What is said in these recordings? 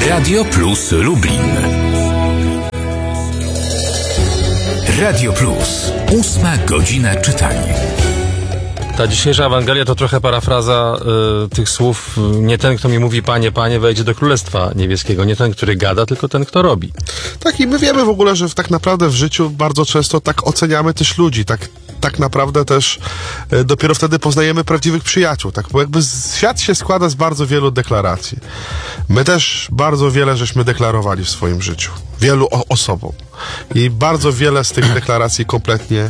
Radio Plus Lublin. Radio Plus. 8 godzina czytania. Ta dzisiejsza Ewangelia to trochę parafraza tych słów. Nie ten, kto mi mówi Panie, Panie, wejdzie do Królestwa Niebieskiego. Nie ten, który gada, tylko ten, kto robi. Tak, i my wiemy w ogóle, że tak naprawdę w życiu bardzo często tak oceniamy też ludzi, tak naprawdę też dopiero wtedy poznajemy prawdziwych przyjaciół, tak, bo jakby świat się składa z bardzo wielu deklaracji. My też bardzo wiele żeśmy deklarowali w swoim życiu, wielu osobom. I bardzo wiele z tych deklaracji kompletnie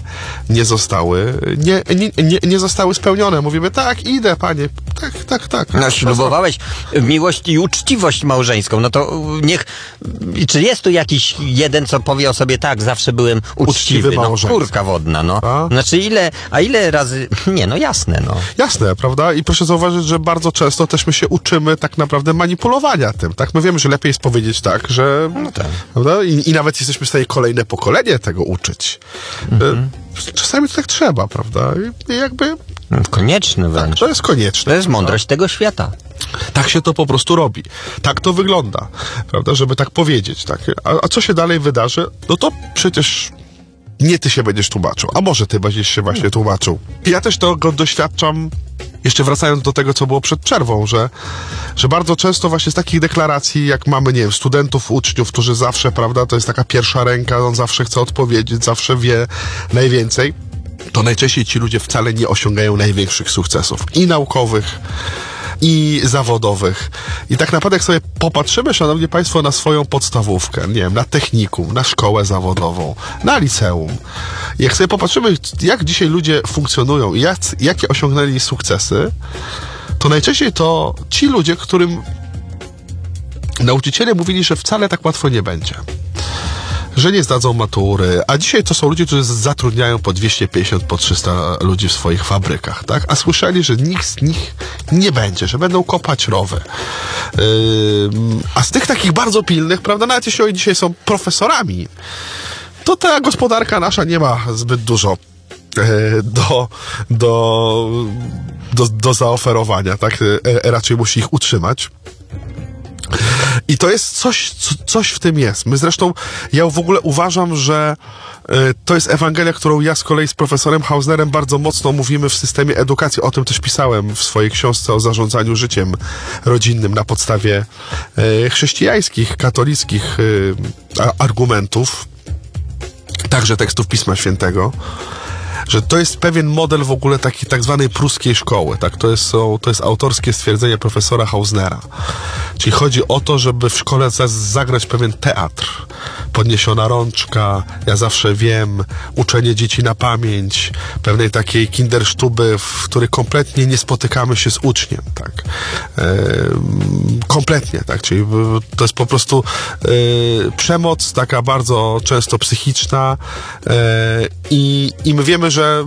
nie zostały spełnione. Mówimy, tak, idę, Panie, tak. No, ślubowałeś miłość i uczciwość małżeńską, no to czy jest tu jakiś jeden, co powie o sobie, tak, zawsze byłem uczciwy, no, kurka wodna, no. Znaczy ile razy, nie, no jasne, no. Jasne, prawda? I proszę zauważyć, że bardzo często też my się uczymy tak naprawdę manipulowania tym, tak? My wiemy, że lepiej jest powiedzieć tak, że... No tak. Prawda? I nawet jesteśmy w stanie kolejne pokolenie tego uczyć. Czasami to tak trzeba, prawda? I jakby... Konieczne wręcz. Tak, to jest konieczne. To jest mądrość tego świata. Tak się to po prostu robi. Tak to wygląda, prawda? Żeby tak powiedzieć, tak? A co się dalej wydarzy? No to przecież... Nie ty się będziesz tłumaczył, a może ty będziesz się właśnie tłumaczył. Ja też tego doświadczam, jeszcze wracając do tego, co było przed przerwą, że bardzo często właśnie z takich deklaracji, jak mamy, nie wiem, studentów, uczniów, którzy zawsze, prawda, to jest taka pierwsza ręka, on zawsze chce odpowiedzieć, zawsze wie najwięcej, to najczęściej ci ludzie wcale nie osiągają największych sukcesów i naukowych, i zawodowych. I tak naprawdę jak sobie popatrzymy, szanowni państwo, na swoją podstawówkę, nie wiem, na technikum, na szkołę zawodową, na liceum. Jak sobie popatrzymy, jak dzisiaj ludzie funkcjonują i jakie osiągnęli sukcesy, to najczęściej to ci ludzie, którym nauczyciele mówili, że wcale tak łatwo nie będzie. Że nie zdadzą matury, a dzisiaj to są ludzie, którzy zatrudniają po 250, po 300 ludzi w swoich fabrykach, tak? A słyszeli, że nikt z nich nie będzie, że będą kopać rowy. A z tych takich bardzo pilnych, prawda, nawet jeśli oni dzisiaj są profesorami, to ta gospodarka nasza nie ma zbyt dużo do zaoferowania, tak? Raczej musi ich utrzymać. I to jest coś w tym jest. My zresztą, ja w ogóle uważam, że to jest Ewangelia, którą ja z kolei z profesorem Hausnerem bardzo mocno mówimy w systemie edukacji. O tym też pisałem w swojej książce o zarządzaniu życiem rodzinnym na podstawie chrześcijańskich, katolickich argumentów, także tekstów Pisma Świętego. Że to jest pewien model w ogóle takiej tak zwanej pruskiej szkoły, tak? To jest autorskie stwierdzenie profesora Hausnera. Czyli chodzi o to, żeby w szkole zagrać pewien teatr. Podniesiona rączka, ja zawsze wiem, uczenie dzieci na pamięć, pewnej takiej kindersztuby, w której kompletnie nie spotykamy się z uczniem, tak? Kompletnie, tak? Czyli to jest po prostu przemoc taka bardzo często psychiczna i my wiemy, że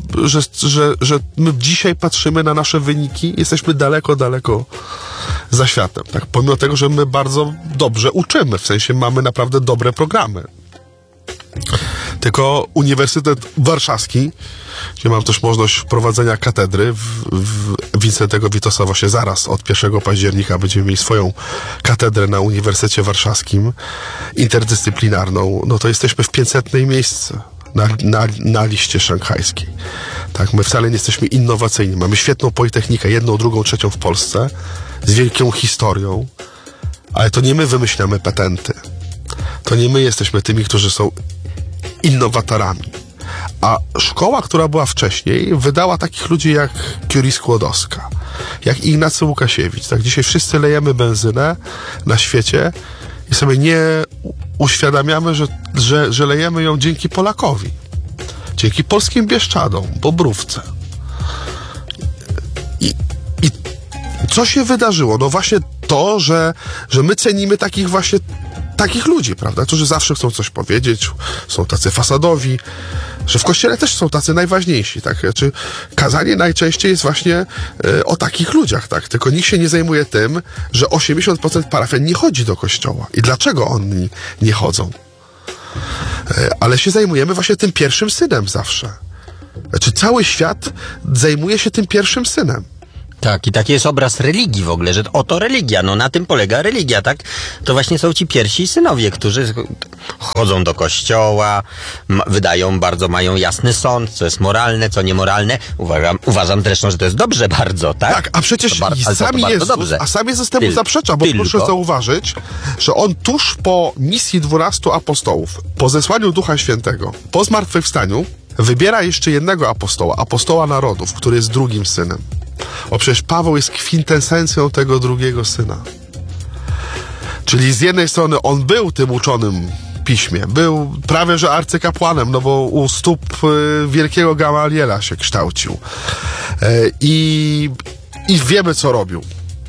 my dzisiaj patrzymy na nasze wyniki, jesteśmy daleko za światem, tak? Pomimo tego, że my bardzo dobrze uczymy, w sensie mamy naprawdę dobre programy. Tylko Uniwersytet Warszawski, gdzie mam też możliwość wprowadzenia katedry w Wincentego Witosa, właśnie zaraz od 1 października będziemy mieli swoją katedrę na Uniwersytecie Warszawskim, interdyscyplinarną, no to jesteśmy w 500 miejsce na liście szanghajskiej. Tak, my wcale nie jesteśmy innowacyjni. Mamy świetną politechnikę, 1., 2., 3. w Polsce, z wielką historią, ale to nie my wymyślamy patenty. To nie my jesteśmy tymi, którzy są innowatorami. A szkoła, która była wcześniej, wydała takich ludzi jak Curie Skłodowska, jak Ignacy Łukasiewicz. Tak, dzisiaj wszyscy lejemy benzynę na świecie i sobie nie uświadamiamy, że lejemy ją dzięki Polakowi. Dzięki polskim Bieszczadom, Bobrówce. I co się wydarzyło? No właśnie to, że my cenimy takich ludzi, prawda? Którzy zawsze chcą coś powiedzieć, są tacy fasadowi, że w kościele też są tacy najważniejsi, tak? Znaczy, kazanie najczęściej jest właśnie o takich ludziach, tak? Tylko nikt się nie zajmuje tym, że 80% parafian nie chodzi do kościoła. I dlaczego oni nie chodzą? Ale się zajmujemy właśnie tym pierwszym synem zawsze. Znaczy, cały świat zajmuje się tym pierwszym synem. Tak, i taki jest obraz religii w ogóle, że oto religia, no na tym polega religia, tak? To właśnie są ci pierwsi synowie, którzy chodzą do kościoła, mają jasny sąd, co jest moralne, co niemoralne. Uważam zresztą, że to jest dobrze bardzo, tak? Tak, a przecież sam Jezus temu zaprzecza, bo proszę zauważyć, że on tuż po misji 12 apostołów, po zesłaniu Ducha Świętego, po zmartwychwstaniu, wybiera jeszcze jednego apostoła narodów, który jest drugim synem. Bo przecież Paweł jest kwintesencją tego drugiego syna. Czyli z jednej strony on był tym uczonym piśmie, był prawie że arcykapłanem, no bo u stóp wielkiego Gamaliela się kształcił. I wiemy, co robił.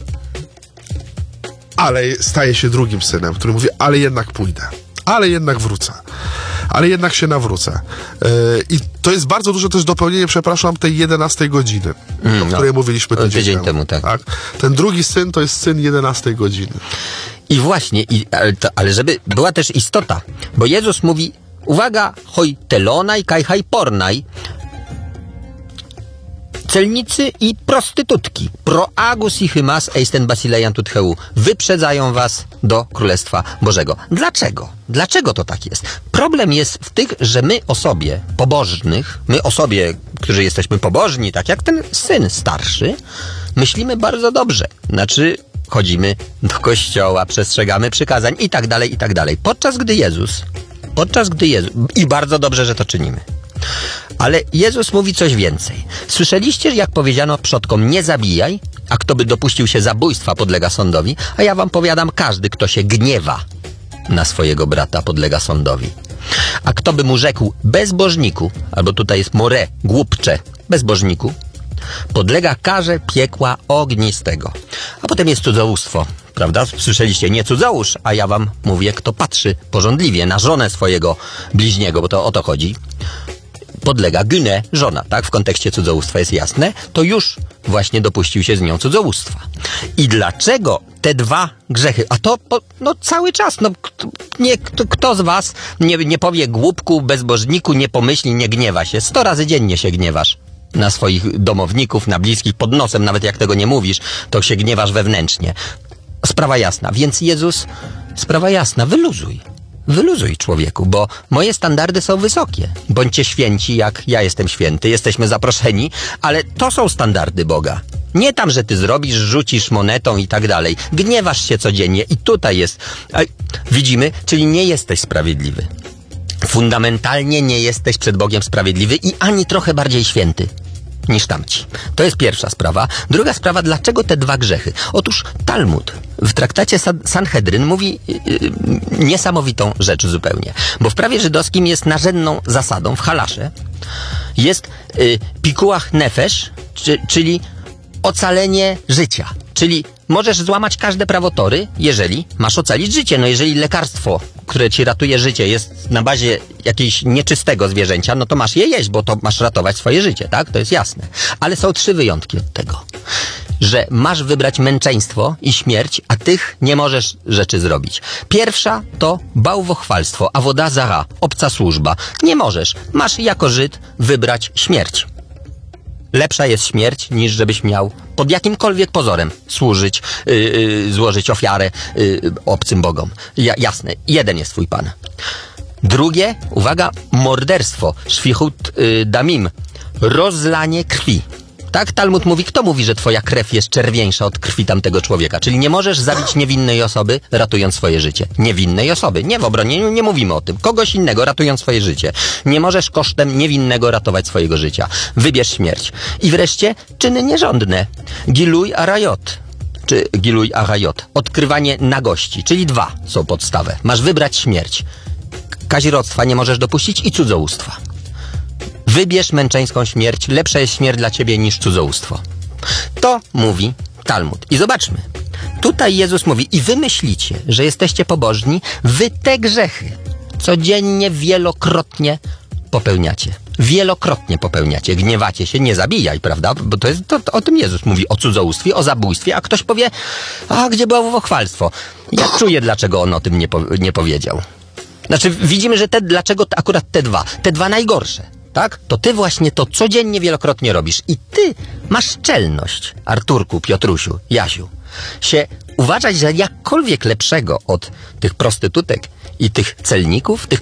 Ale staje się drugim synem, który mówi, ale jednak pójdę. Ale jednak wrócę. Ale jednak się nawrócę. I to jest bardzo duże też dopełnienie, przepraszam, tej 11 godziny, o której mówiliśmy tydzień temu. Tak. Ten drugi syn to jest syn 11 godziny. I właśnie, ale żeby była też istota, bo Jezus mówi, uwaga, hoj telonaj, kaj haj pornaj, celnicy i prostytutki, pro agus i hymas eisten basilejan tutheu, wyprzedzają was do Królestwa Bożego. Dlaczego? Dlaczego to tak jest? Problem jest w tych, że my osobie pobożnych, którzy jesteśmy pobożni, tak jak ten syn starszy, myślimy bardzo dobrze. Znaczy, chodzimy do kościoła, przestrzegamy przykazań i tak dalej, i tak dalej. Podczas gdy Jezus, i bardzo dobrze, że to czynimy. Ale Jezus mówi coś więcej. Słyszeliście, jak powiedziano przodkom, nie zabijaj, a kto by dopuścił się zabójstwa, podlega sądowi, a ja wam powiadam, każdy, kto się gniewa na swojego brata, podlega sądowi. A kto by mu rzekł bezbożniku, albo tutaj jest more, głupcze, bezbożniku, podlega karze piekła ognistego. A potem jest cudzołóstwo, prawda? Słyszeliście, nie cudzołóż, a ja wam mówię, kto patrzy pożądliwie na żonę swojego bliźniego, bo to o to chodzi, podlega gynę, żona, tak? W kontekście cudzołóstwa jest jasne, to już właśnie dopuścił się z nią cudzołóstwa. I dlaczego te dwa grzechy? A to cały czas, kto z was nie powie głupku, bezbożniku, nie pomyśli, nie gniewa się? 100 razy dziennie się gniewasz na swoich domowników, na bliskich, pod nosem, nawet jak tego nie mówisz, to się gniewasz wewnętrznie. Sprawa jasna. Więc Jezus, sprawa jasna, Wyluzuj, człowieku, bo moje standardy są wysokie. Bądźcie święci, jak ja jestem święty, jesteśmy zaproszeni, ale to są standardy Boga. Nie tam, że ty zrobisz, rzucisz monetą i tak dalej. Gniewasz się codziennie i tutaj jest. Widzimy, czyli nie jesteś sprawiedliwy. Fundamentalnie nie jesteś przed Bogiem sprawiedliwy i ani trochę bardziej święty niż tamci. To jest pierwsza sprawa. Druga sprawa, dlaczego te dwa grzechy? Otóż Talmud w traktacie Sanhedryn mówi niesamowitą rzecz zupełnie. Bo w prawie żydowskim jest narzędną zasadą, w halasze, jest pikuach nefesh, czyli ocalenie życia. Czyli możesz złamać każde prawotory, jeżeli masz ocalić życie. No jeżeli lekarstwo, które ci ratuje życie, jest na bazie jakiegoś nieczystego zwierzęcia, no to masz je jeść, bo to masz ratować swoje życie, tak? To jest jasne. Ale są 3 wyjątki od tego. Że masz wybrać męczeństwo i śmierć, a tych nie możesz rzeczy zrobić. Pierwsza to bałwochwalstwo, avoda zara, obca służba. Nie możesz. Masz jako Żyd wybrać śmierć. Lepsza jest śmierć, niż żebyś miał pod jakimkolwiek pozorem służyć, złożyć ofiarę obcym bogom. Jasne, jeden jest twój Pan. Drugie, uwaga, morderstwo, szwichut damim, rozlanie krwi. Tak Talmud mówi, kto mówi, że twoja krew jest czerwieńsza od krwi tamtego człowieka? Czyli nie możesz zabić niewinnej osoby, ratując swoje życie. Niewinnej osoby. Nie w obronieniu, nie mówimy o tym. Kogoś innego, ratując swoje życie. Nie możesz kosztem niewinnego ratować swojego życia. Wybierz śmierć. I wreszcie czyny nierządne. Giluj arayot. Czy giluj arayot. Odkrywanie nagości. Czyli 2 są podstawę. Masz wybrać śmierć. Kazirodztwa nie możesz dopuścić i cudzołóstwa. Wybierz męczeńską śmierć, lepsza jest śmierć dla ciebie niż cudzołóstwo. To mówi Talmud. I zobaczmy. Tutaj Jezus mówi, i wy myślicie, że jesteście pobożni, wy te grzechy codziennie, wielokrotnie popełniacie. Wielokrotnie popełniacie. Gniewacie się, nie zabijaj, prawda? Bo to o tym Jezus mówi, o cudzołóstwie, o zabójstwie, a ktoś powie, a gdzie było chwalstwo? Ja czuję, dlaczego on o tym nie powiedział. Znaczy, widzimy, że dlaczego akurat te dwa najgorsze. tak? To ty właśnie to codziennie wielokrotnie robisz. I ty masz czelność, Arturku, Piotrusiu, Jasiu, się uważać za jakkolwiek lepszego od tych prostytutek i tych celników, tych